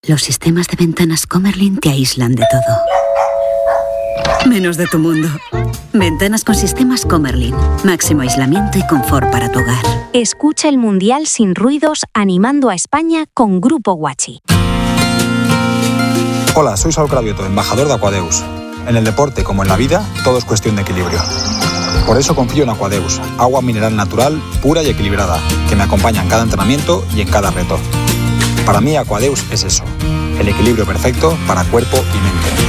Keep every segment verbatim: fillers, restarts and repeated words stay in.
Los sistemas de ventanas Comerlin te aíslan de todo, menos de tu mundo. Ventanas con sistemas Comerlin. Máximo aislamiento y confort para tu hogar. Escucha el Mundial sin ruidos animando a España con Grupo Guachi. Hola, soy Saúl Cravioto, embajador de Aquadeus. En el deporte, como en la vida, todo es cuestión de equilibrio. Por eso confío en Aquadeus, agua mineral natural, pura y equilibrada, que me acompaña en cada entrenamiento y en cada reto. Para mí, Aquadeus es eso, el equilibrio perfecto para cuerpo y mente.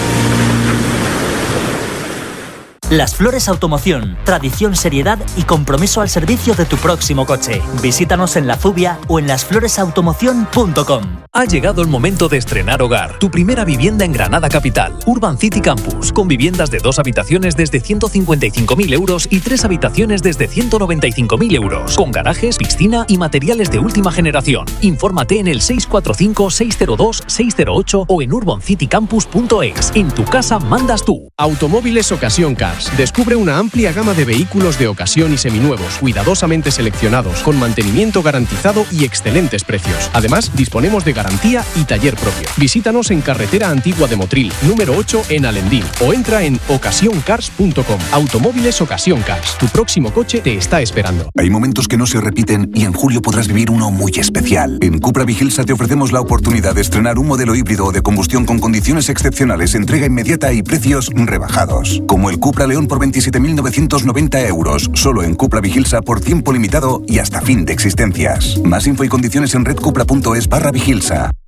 Las Flores Automoción, tradición, seriedad y compromiso al servicio de tu próximo coche. Visítanos en La Zubia o en las flores automoción punto com. Ha llegado el momento de estrenar hogar. Tu primera vivienda en Granada Capital. Urban City Campus, con viviendas de dos habitaciones desde ciento cincuenta y cinco mil euros y tres habitaciones desde ciento noventa y cinco mil euros. Con garajes, piscina y materiales de última generación. Infórmate en el seis cuatro cinco, seis cero dos, seis cero ocho o en urban city campus punto es. En tu casa mandas tú. Automóviles Ocasión Cars. Descubre una amplia gama de vehículos de ocasión y seminuevos, cuidadosamente seleccionados, con mantenimiento garantizado y excelentes precios. Además, disponemos de garantía y taller propio. Visítanos en Carretera Antigua de Motril, número ocho en Alendín, o entra en ocasión cars punto com. Automóviles Ocasión Cars. Tu próximo coche te está esperando. Hay momentos que no se repiten y en julio podrás vivir uno muy especial. En Cupra Vigilsa te ofrecemos la oportunidad de estrenar un modelo híbrido o de combustión con condiciones excepcionales, entrega inmediata y precios rebajados. Como el Cupra León por veintisiete mil novecientos noventa euros, solo en Cupra Vigilsa por tiempo limitado y hasta fin de existencias. Más info y condiciones en redcupra punto es barra Vigilsa.